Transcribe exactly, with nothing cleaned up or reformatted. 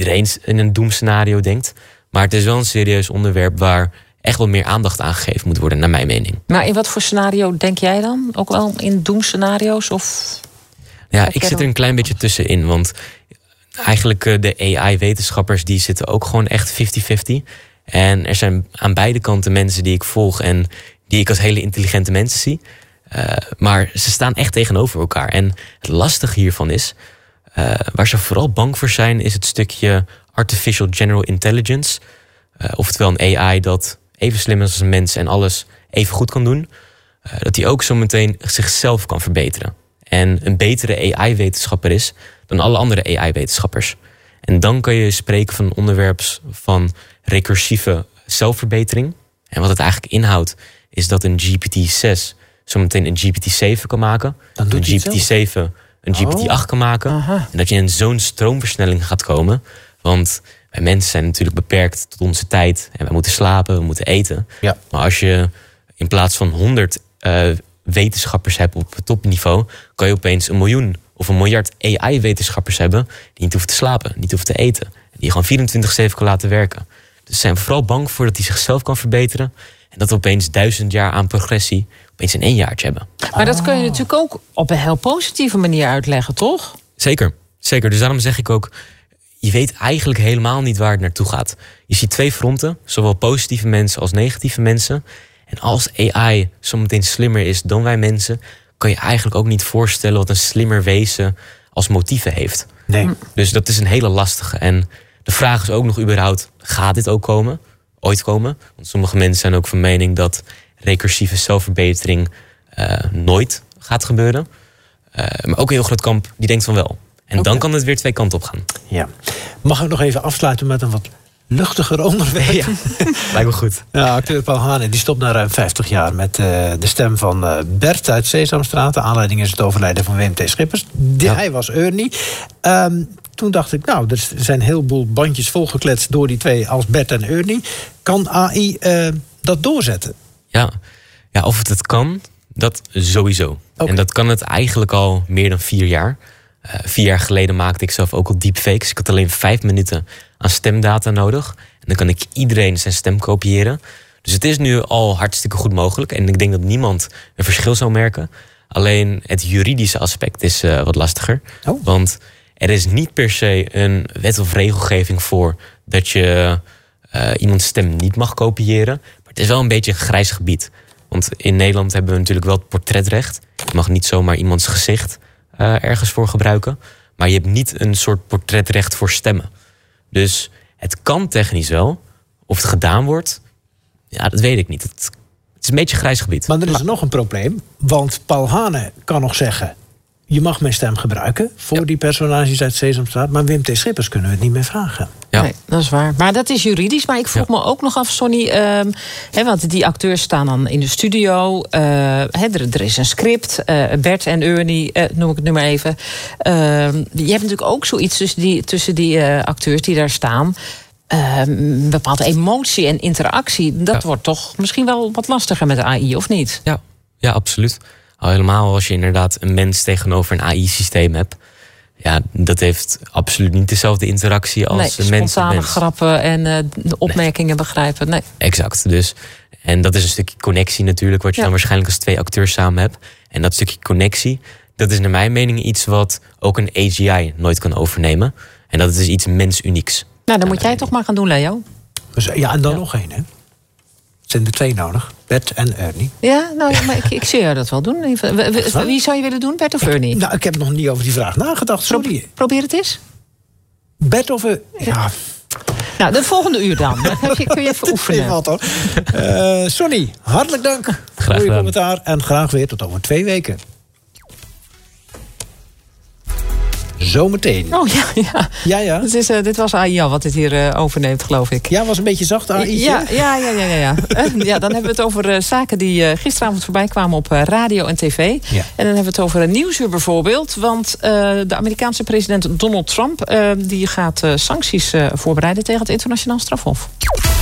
iedereen in een doemscenario denkt. Maar het is wel een serieus onderwerp waar echt wat meer aandacht aan gegeven moet worden, naar mijn mening. Maar in wat voor scenario denk jij dan? Ook wel in doemscenario's? Of... Ja, ik zit er een klein beetje tussenin. Want eigenlijk de A I-wetenschappers die zitten ook gewoon echt vijftig vijftig. En er zijn aan beide kanten mensen die ik volg en die ik als hele intelligente mensen zie. Uh, maar ze staan echt tegenover elkaar. En het lastige hiervan is, uh, waar ze vooral bang voor zijn, is het stukje artificial general intelligence. Uh, oftewel een A I dat even slim is als een mens en alles even goed kan doen. Uh, dat die ook zo meteen zichzelf kan verbeteren. En een betere A I-wetenschapper is dan alle andere A I-wetenschappers. En dan kan je spreken van een onderwerp van recursieve zelfverbetering. En wat het eigenlijk inhoudt, is dat een G P T zes zometeen een G P T zeven kan maken. Dan doet een G P T zeven een G P T acht kan maken. Aha. En dat je in zo'n stroomversnelling gaat komen. Want wij mensen zijn natuurlijk beperkt tot onze tijd. En we moeten slapen, we moeten eten. Ja. Maar als je in plaats van honderd uh, wetenschappers hebt op topniveau, kan je opeens een miljoen of een miljard A I-wetenschappers hebben die niet hoeven te slapen, niet hoeven te eten. Die je gewoon vierentwintig zeven kan laten werken. Dus ze zijn vooral bang voor dat hij zichzelf kan verbeteren. En dat we opeens duizend jaar aan progressie opeens in één jaartje hebben. Maar dat kun je natuurlijk ook op een heel positieve manier uitleggen, toch? Zeker, zeker. Dus daarom zeg ik ook, je weet eigenlijk helemaal niet waar het naartoe gaat. Je ziet twee fronten, zowel positieve mensen als negatieve mensen. En als A I zometeen slimmer is dan wij mensen, kan je eigenlijk ook niet voorstellen wat een slimmer wezen als motieven heeft. Nee. Dus dat is een hele lastige. En de vraag is ook nog überhaupt, gaat dit ook komen? Ooit komen? Want sommige mensen zijn ook van mening dat recursieve zelfverbetering uh, nooit gaat gebeuren. Uh, maar ook een heel groot kamp die denkt van wel. En okay. dan kan het weer twee kanten op gaan. Ja. Mag ik nog even afsluiten met een wat luchtiger onderwerp? Ja, lijkt me goed. Ja, acteur Paul Hane die stopt na ruim vijftig jaar met uh, de stem van uh, Bert uit Sesamstraat. De aanleiding is het overlijden van Wim T. Schippers. Die, ja. Hij was Ernie. Um, toen dacht ik, nou, er zijn een heleboel bandjes volgekletst door die twee als Bert en Ernie. Kan A I uh, dat doorzetten? Ja. ja, of het het kan, dat sowieso. Okay. En dat kan het eigenlijk al meer dan vier jaar. Uh, vier jaar geleden maakte ik zelf ook al deepfakes. Ik had alleen vijf minuten aan stemdata nodig. En dan kan ik iedereen zijn stem kopiëren. Dus het is nu al hartstikke goed mogelijk. En ik denk dat niemand een verschil zou merken. Alleen het juridische aspect is uh, wat lastiger. Oh. Want er is niet per se een wet of regelgeving voor dat je uh, iemands stem niet mag kopiëren. Maar het is wel een beetje een grijs gebied. Want in Nederland hebben we natuurlijk wel het portretrecht. Je mag niet zomaar iemands gezicht uh, ergens voor gebruiken. Maar je hebt niet een soort portretrecht voor stemmen. Dus het kan technisch wel. Of het gedaan wordt, ja, dat weet ik niet. Het, het is een beetje een grijs gebied. Maar er is maar, nog een probleem. Want Paul Hane kan nog zeggen, je mag mijn stem gebruiken voor ja. die personages uit Sesamstraat. Maar Wim T. Schippers kunnen we het niet meer vragen. Ja. Nee, dat is waar. Maar dat is juridisch. Maar ik vroeg ja. me ook nog af, Sonny. Um, hè, want die acteurs staan dan in de studio. Uh, hè, er, er is een script. Uh, Bert en Ernie, uh, noem ik het nu maar even. Uh, je hebt natuurlijk ook zoiets tussen die, tussen die uh, acteurs die daar staan. Uh, een bepaalde emotie en interactie. Dat ja. wordt toch misschien wel wat lastiger met de A I, of niet? Ja, ja, absoluut. Al helemaal als je inderdaad een mens tegenover een A I-systeem hebt. Ja, dat heeft absoluut niet dezelfde interactie als nee, een mens. Spontane mens. grappen en uh, de opmerkingen nee. begrijpen. Nee. Exact. Dus, en dat is een stukje connectie natuurlijk, wat je ja. dan waarschijnlijk als twee acteurs samen hebt. En dat stukje connectie, dat is naar mijn mening iets wat ook een A G I nooit kan overnemen. En dat is iets mensunieks. Nou, dan moet jij het toch maar gaan doen, Leo. Dus, ja, en dan ja. nog één, hè? Er zijn er twee nodig. Bert en Ernie. Ja, nou ja, maar ik, ik zie jou dat wel doen. Even. Wie, wie zou je willen doen, Bert of Ernie? Ik, nou, ik heb nog niet over die vraag nagedacht, sorry. Pro, probeer het eens. Bert of... Uh, ja. Nou, de volgende uur dan. Dan kun je even oefenen. Wat, hoor. Uh, Sonny, hartelijk dank graag voor je commentaar. En graag weer tot over twee weken. Zometeen. Oh ja, ja. ja, ja. Dit, is, uh, dit was A I al wat dit hier uh, overneemt, geloof ik. Ja, was een beetje zacht A I. Ja, ja, ja, ja, ja, ja. uh, ja. Dan hebben we het over uh, zaken die uh, gisteravond voorbij kwamen op uh, radio en tv. Ja. En dan hebben we het over een nieuwsuur bijvoorbeeld. Want uh, de Amerikaanse president Donald Trump uh, die gaat uh, sancties uh, voorbereiden tegen het internationaal strafhof.